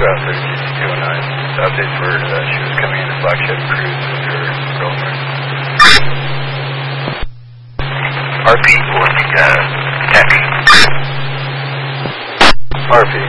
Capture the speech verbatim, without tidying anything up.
thirteen two oh nine. The updates were that she was coming in a flagship cruise with her girlfriend. R P, boarding, uh, taxi. R P.